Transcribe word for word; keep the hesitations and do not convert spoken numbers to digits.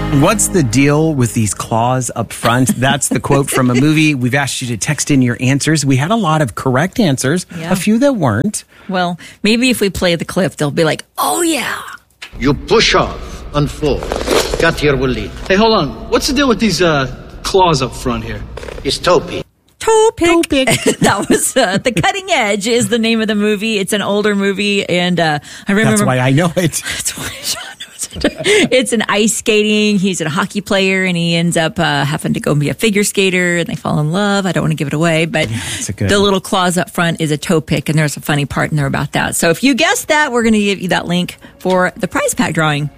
What's the deal with these claws up front? That's the quote from a movie. We've asked you to text in your answers. We had a lot of correct answers, Yeah. a few that weren't. Well, maybe if we play the clip, they'll be like, oh, yeah. You push off, unfold. Gautier will lead. Hey, hold on. What's the deal with these uh, claws up front here? It's Topi. Toe pick. That was uh, The Cutting Edge is the name of the movie. It's an older movie, and uh, I remember. That's why I know it. That's why Sean knows it. It's an ice skating. He's a hockey player, and he ends up uh, having to go be a figure skater, and they fall in love. I don't want to give it away, but That's a good the one. little claws up front is a toe pick, and there's a funny part in there about that. So if you guessed that, we're going to give you that link for the prize pack drawing.